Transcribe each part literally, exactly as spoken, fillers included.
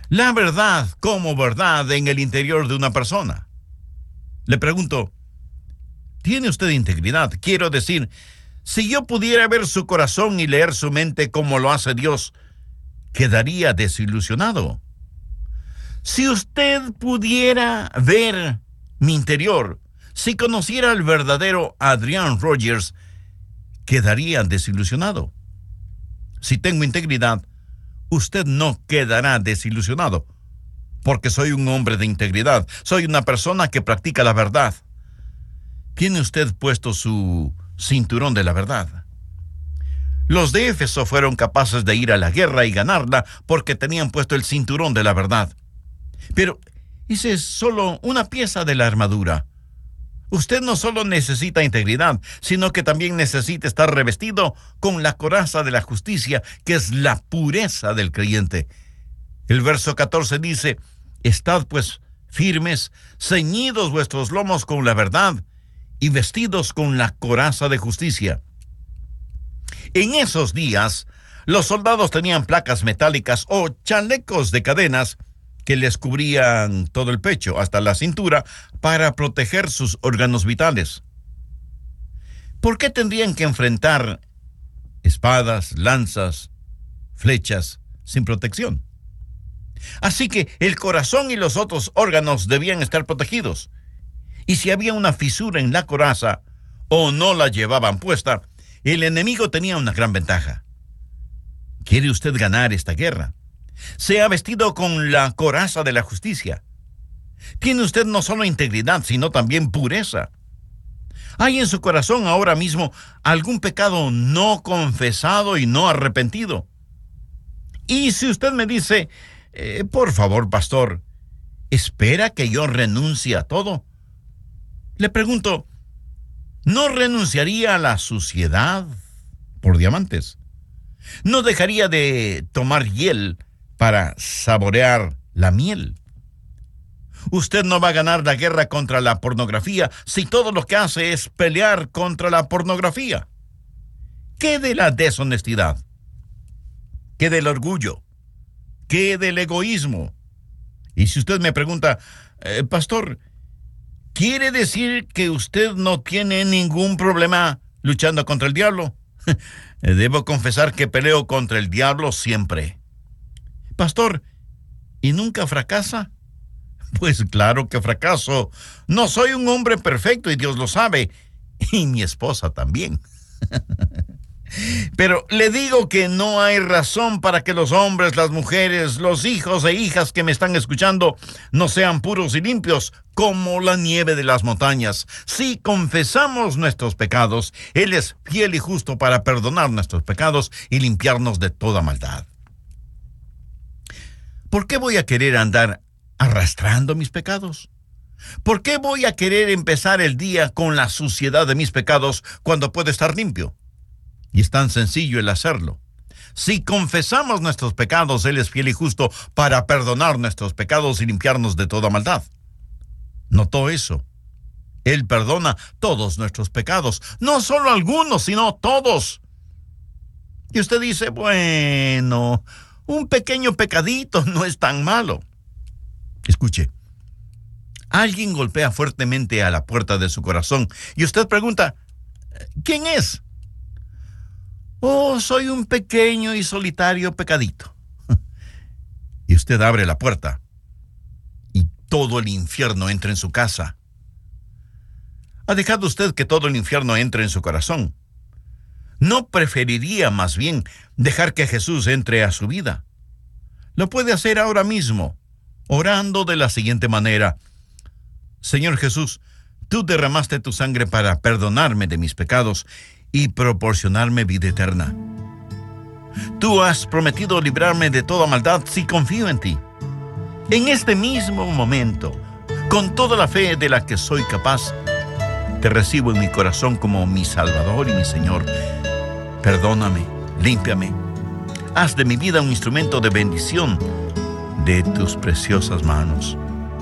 La verdad como verdad en el interior de una persona. Le pregunto, ¿tiene usted integridad? Quiero decir, si yo pudiera ver su corazón y leer su mente como lo hace Dios, ¿quedaría desilusionado? Si usted pudiera ver mi interior, si conociera al verdadero Adrian Rogers, ¿quedaría desilusionado? Si tengo integridad, usted no quedará desilusionado, porque soy un hombre de integridad, soy una persona que practica la verdad. ¿Tiene usted puesto su cinturón de la verdad? Los de Éfeso fueron capaces de ir a la guerra y ganarla porque tenían puesto el cinturón de la verdad. Pero esa es solo una pieza de la armadura. Usted no solo necesita integridad, sino que también necesita estar revestido con la coraza de la justicia, que es la pureza del creyente. El verso catorce dice, estad pues firmes, ceñidos vuestros lomos con la verdad y vestidos con la coraza de justicia. En esos días, los soldados tenían placas metálicas o chalecos de cadenas que les cubrían todo el pecho hasta la cintura para proteger sus órganos vitales. ¿Por qué tendrían que enfrentar espadas, lanzas, flechas sin protección? Así que el corazón y los otros órganos debían estar protegidos. Y si había una fisura en la coraza o no la llevaban puesta, el enemigo tenía una gran ventaja. ¿Quiere usted ganar esta guerra? Sea vestido con la coraza de la justicia. Tiene usted no solo integridad, sino también pureza. ¿Hay en su corazón ahora mismo algún pecado no confesado y no arrepentido? Y si usted me dice, eh, por favor, pastor, ¿espera que yo renuncie a todo? Le pregunto, ¿no renunciaría a la suciedad por diamantes? ¿No dejaría de tomar hiel para saborear la miel? Usted no va a ganar la guerra contra la pornografía si todo lo que hace es pelear contra la pornografía. ¿Qué de la deshonestidad? ¿Qué del orgullo? ¿Qué del egoísmo? Y si usted me pregunta, eh, pastor, ¿quiere decir que usted no tiene ningún problema luchando contra el diablo? Debo confesar que peleo contra el diablo siempre. Pastor, ¿y nunca fracasa? Pues claro que fracaso. No soy un hombre perfecto y Dios lo sabe. Y mi esposa también. Pero le digo que no hay razón para que los hombres, las mujeres, los hijos e hijas que me están escuchando no sean puros y limpios como la nieve de las montañas. Si confesamos nuestros pecados, Él es fiel y justo para perdonar nuestros pecados y limpiarnos de toda maldad. ¿Por qué voy a querer andar arrastrando mis pecados? ¿Por qué voy a querer empezar el día con la suciedad de mis pecados cuando puedo estar limpio? Y es tan sencillo el hacerlo. Si confesamos nuestros pecados, Él es fiel y justo para perdonar nuestros pecados y limpiarnos de toda maldad. ¿Notó eso? Él perdona todos nuestros pecados, no solo algunos, sino todos. Y usted dice, bueno, un pequeño pecadito no es tan malo. Escuche, alguien golpea fuertemente a la puerta de su corazón y usted pregunta, ¿quién es? Oh, soy un pequeño y solitario pecadito. Y usted abre la puerta y todo el infierno entra en su casa. ¿Ha dejado usted que todo el infierno entre en su corazón? ¿No preferiría más bien dejar que Jesús entre a su vida? Lo puede hacer ahora mismo, orando de la siguiente manera. Señor Jesús, tú derramaste tu sangre para perdonarme de mis pecados y proporcionarme vida eterna. Tú has prometido librarme de toda maldad si confío en ti. En este mismo momento, con toda la fe de la que soy capaz, te recibo en mi corazón como mi Salvador y mi Señor. Perdóname, límpiame. Haz de mi vida un instrumento de bendición de tus preciosas manos.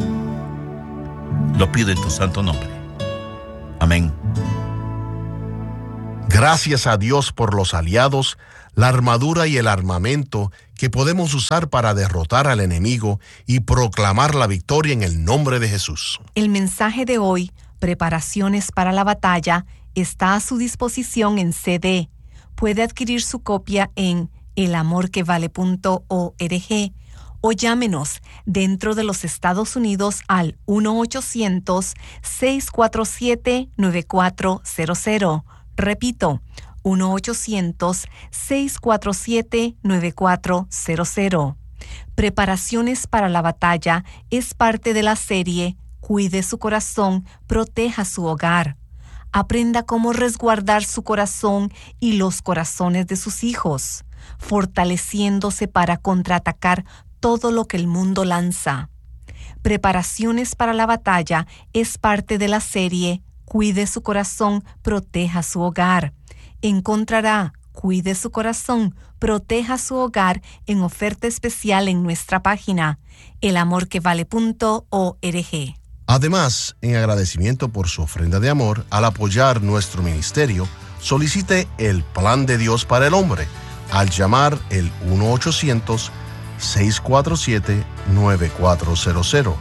Lo pido en tu santo nombre. Amén. Gracias a Dios por los aliados la armadura y el armamento que podemos usar para derrotar al enemigo y proclamar la victoria en el nombre de Jesús. El mensaje de hoy, Preparaciones para la Batalla, está a su disposición en C D. Puede adquirir su copia en el amor que vale punto org o llámenos dentro de los Estados Unidos al uno ochocientos, seis cuatro siete, nueve cuatro cero cero. Repito, uno ochocientos, seis cuatro siete, nueve cuatro cero cero. Preparaciones para la Batalla es parte de la serie Cuide su corazón, proteja su hogar. Aprenda cómo resguardar su corazón y los corazones de sus hijos, fortaleciéndose para contraatacar todo lo que el mundo lanza. Preparaciones para la Batalla es parte de la serie Cuide su corazón, proteja su hogar. Encontrará Cuide su corazón, proteja su hogar en oferta especial en nuestra página, el amor que vale punto org. Además, en agradecimiento por su ofrenda de amor, al apoyar nuestro ministerio, solicite el Plan de Dios para el Hombre al llamar el uno ochocientos, seis cuatro siete, nueve cuatro cero cero.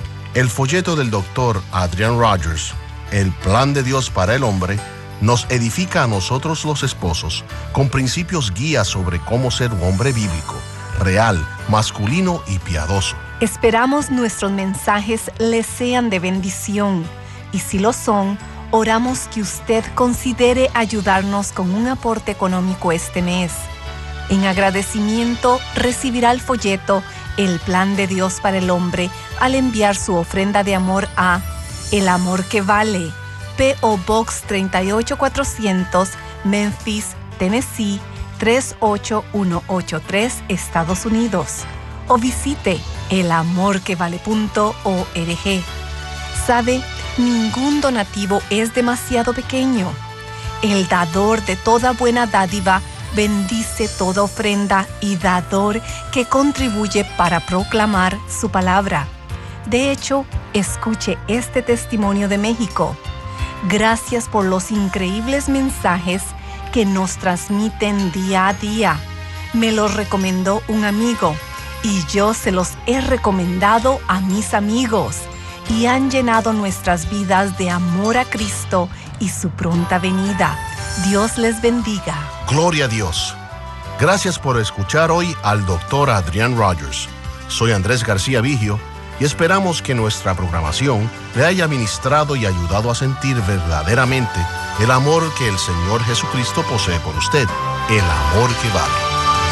El folleto del doctor Adrian Rogers, El Plan de Dios para el Hombre, nos edifica a nosotros los esposos con principios guías sobre cómo ser un hombre bíblico, real, masculino y piadoso. Esperamos nuestros mensajes les sean de bendición, y si lo son, oramos que usted considere ayudarnos con un aporte económico este mes. En agradecimiento recibirá el folleto El Plan de Dios para el Hombre al enviar su ofrenda de amor a El Amor que Vale, P O Box treinta y ocho cuatrocientos, Memphis, Tennessee tres ocho uno ocho tres, Estados Unidos. O visite el amor que vale punto org. ¿Sabe? Ningún donativo es demasiado pequeño. El dador de toda buena dádiva bendice toda ofrenda y dador que contribuye para proclamar su palabra. De hecho, escuche este testimonio de México. Gracias por los increíbles mensajes que nos transmiten día a día. Me los recomendó un amigo y yo se los he recomendado a mis amigos y han llenado nuestras vidas de amor a Cristo y su pronta venida. Dios les bendiga. Gloria a Dios. Gracias por escuchar hoy al doctor Adrian Rogers. Soy Andrés García Vigio y esperamos que nuestra programación le haya ministrado y ayudado a sentir verdaderamente el amor que el Señor Jesucristo posee por usted, el amor que vale.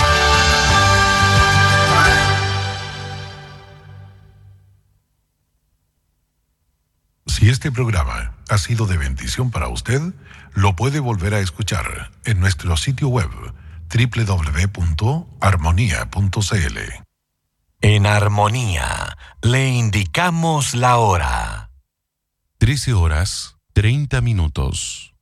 Si este programa ha sido de bendición para usted, lo puede volver a escuchar en nuestro sitio web doble u doble u doble u punto armonía punto c l. En Armonía le indicamos la hora. trece horas, treinta minutos.